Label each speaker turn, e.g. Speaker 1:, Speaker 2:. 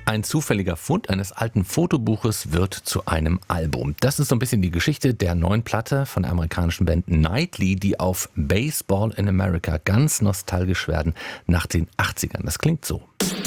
Speaker 1: Ein zufälliger Fund eines alten Fotobuches wird zu einem Album. Das ist so ein bisschen die Geschichte der neuen Platte von der amerikanischen Band Nightly, die auf Baseball in America ganz nostalgisch werden nach den 80ern. Das klingt so.